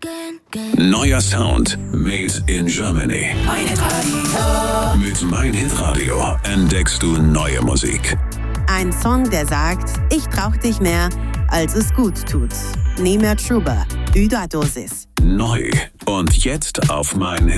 Neuer Sound made in Germany. Mein Hitradio. Mit Mein Hitradio entdeckst du neue Musik. Ein Song, der sagt, ich brauch dich mehr, als es gut tut. Nemert Schuber, Überdosis. Neu und jetzt auf Mein